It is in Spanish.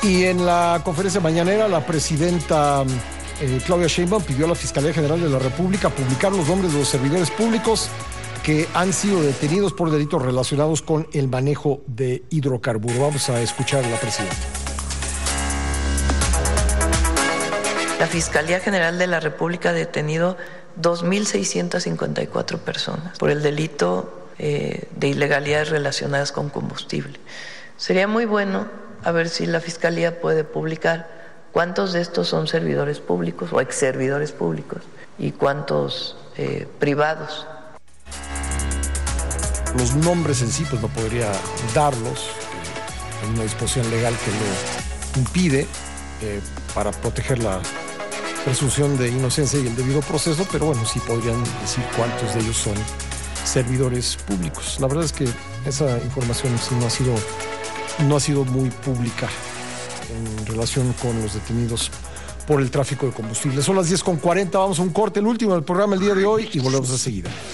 Y en la conferencia mañanera, la presidenta Claudia Sheinbaum pidió a la Fiscalía General de la República publicar los nombres de los servidores públicos que han sido detenidos por delitos relacionados con el manejo de hidrocarburos. Vamos a escuchar a la presidenta. La Fiscalía General de la República ha detenido 2.654 personas por el delito de ilegalidades relacionadas con combustible. Sería muy bueno a ver si la Fiscalía puede publicar cuántos de estos son servidores públicos o exservidores públicos y cuántos privados. Los nombres en sí, pues no podría darlos. Hay una disposición legal que lo impide para proteger la presunción de inocencia y el debido proceso, pero bueno, sí podrían decir cuántos de ellos son servidores públicos. La verdad es que esa información sí no ha sido muy pública en relación con los detenidos por el tráfico de combustible. Son las 10:40, vamos a un corte, el último del programa el día de hoy, y volvemos enseguida.